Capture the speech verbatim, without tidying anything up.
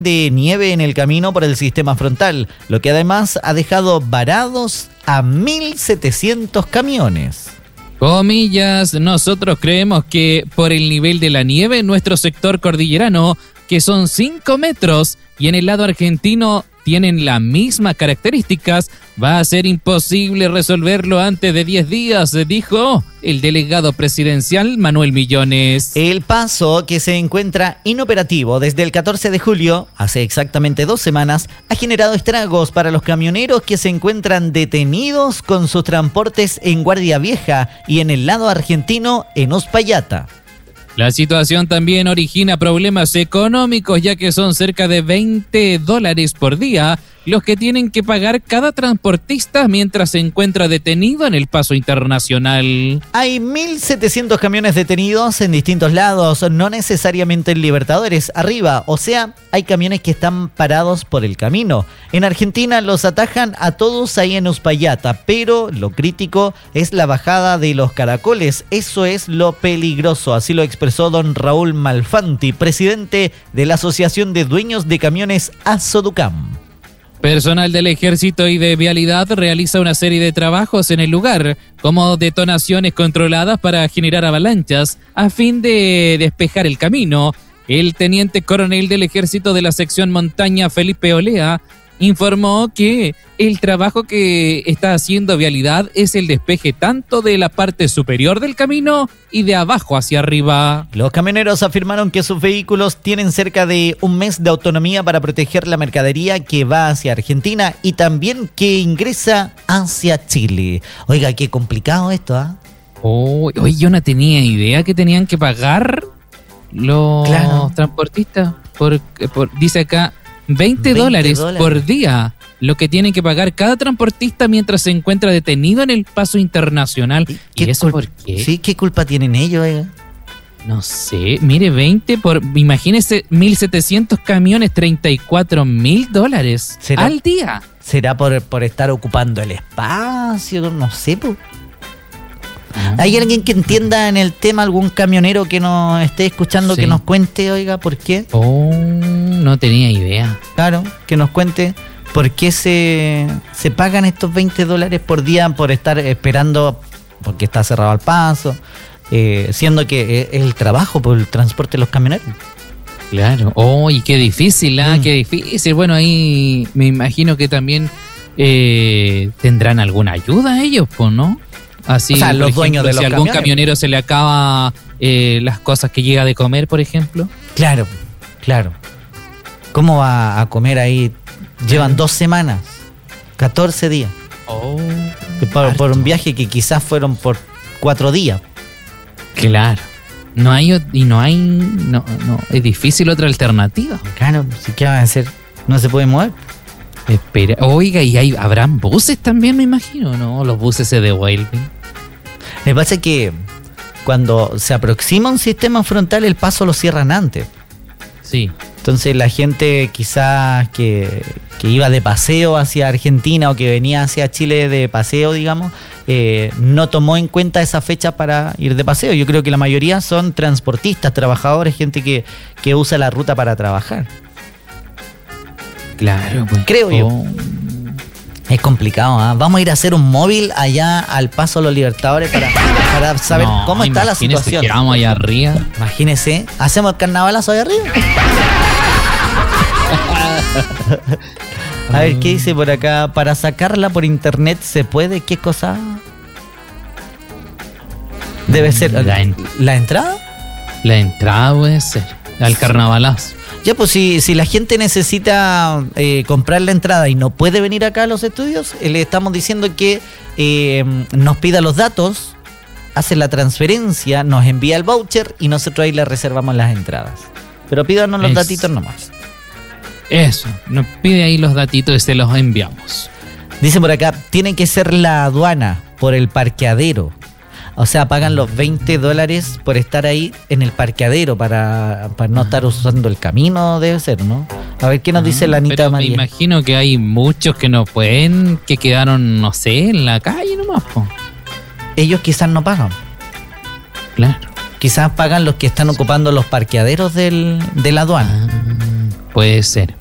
de nieve en el camino por el sistema frontal, lo que además ha dejado varados a mil setecientos camiones. Comillas, nosotros creemos que por el nivel de la nieve en nuestro sector cordillerano, que son cinco metros, y en el lado argentino tienen las mismas características, va a ser imposible resolverlo antes de diez días, dijo el delegado presidencial Manuel Millones. El paso, que se encuentra inoperativo desde el catorce de julio, hace exactamente dos semanas, ha generado estragos para los camioneros que se encuentran detenidos con sus transportes en Guardia Vieja y en el lado argentino en Uspallata. La situación también origina problemas económicos, ya que son cerca de veinte dólares por día los que tienen que pagar cada transportista mientras se encuentra detenido en el paso internacional. Hay mil setecientos camiones detenidos en distintos lados, no necesariamente en Libertadores, arriba, o sea, hay camiones que están parados por el camino. En Argentina los atajan a todos ahí en Uspallata, pero lo crítico es la bajada de los caracoles, eso es lo peligroso, así lo expresó don Raúl Malfanti, presidente de la Asociación de Dueños de Camiones Asoducam. Personal del Ejército y de Vialidad realiza una serie de trabajos en el lugar, como detonaciones controladas para generar avalanchas, a fin de despejar el camino. El teniente coronel del Ejército de la sección Montaña, Felipe Olea, informó que el trabajo que está haciendo Vialidad es el despeje tanto de la parte superior del camino y de abajo hacia arriba. Los camioneros afirmaron que sus vehículos tienen cerca de un mes de autonomía para proteger la mercadería que va hacia Argentina y también que ingresa hacia Chile. Oiga, qué complicado esto, ¿ah? ¿eh? Oh, oye, yo no tenía idea que tenían que pagar los claro. transportistas. Por, por, dice acá, veinte dólares por día, lo que tienen que pagar cada transportista mientras se encuentra detenido en el paso internacional. ¿Y eso por qué? Sí, ¿qué culpa tienen ellos? Eh? No sé, mire, veinte por, imagínese, mil setecientos camiones, treinta y cuatro mil dólares al día. ¿Será por, por estar ocupando el espacio? No sé, pues. Ah. ¿Hay alguien que entienda en el tema, algún camionero que nos esté escuchando, sí, que nos cuente, oiga, por qué? Oh, no tenía idea. Claro, que nos cuente por qué se, se pagan estos veinte dólares por día por estar esperando, porque está cerrado el paso, eh, siendo que es el trabajo por el transporte de los camioneros. Claro, oh, y qué difícil, ¿ah? Mm. Qué difícil. Bueno, ahí me imagino que también eh, tendrán alguna ayuda ellos, pues, ¿no? Así, o sea, los ejemplo, dueños de si los a algún camiones. camionero se le acaba eh, las cosas que llega de comer, por ejemplo. Claro, claro. ¿Cómo va a comer ahí? Llevan dos semanas, catorce días. Oh, por, por un viaje que quizás fueron por cuatro días. Claro. No hay, y no hay, no, no, es difícil otra alternativa. Claro, ¿sí qué van a hacer? No se puede mover. Espera, oiga, y hay, habrán buses también, me imagino, ¿no? Los buses se devuelven. Me pasa que cuando se aproxima un sistema frontal, el paso lo cierran antes. Sí. Entonces la gente quizás que, que iba de paseo hacia Argentina o que venía hacia Chile de paseo, digamos, eh, no tomó en cuenta esa fecha para ir de paseo. Yo creo que la mayoría son transportistas, trabajadores, gente que, que usa la ruta para trabajar. Claro, pues. Creo yo. Oh. Es complicado, ¿eh? Vamos a ir a hacer un móvil allá al Paso de los Libertadores para, para saber no, cómo está la situación. Que vamos allá arriba. Imagínese, hacemos el carnavalazo allá arriba. A ver, ¿qué dice por acá? Para sacarla por internet se puede, ¿qué cosa? Debe ser la, en- ¿la entrada? La entrada puede ser, al carnavalazo. Ya, pues si, si la gente necesita eh, comprar la entrada y no puede venir acá a los estudios, eh, le estamos diciendo que eh, nos pida los datos, hace la transferencia, nos envía el voucher y nosotros ahí le reservamos las entradas. Pero pídanos los es, datitos nomás. Eso, nos pide ahí los datitos y se los enviamos. Dice por acá, tiene que ser la aduana por el parqueadero. O sea, pagan los veinte dólares por estar ahí en el parqueadero para, para no estar usando el camino, debe ser, ¿no? A ver, ¿qué nos dice la Anita Pero María? Me imagino que hay muchos que no pueden, que quedaron, no sé, en la calle nomás, po. Ellos quizás no pagan. Claro. Quizás pagan los que están ocupando los parqueaderos del, de la aduana. Ah, Puede ser.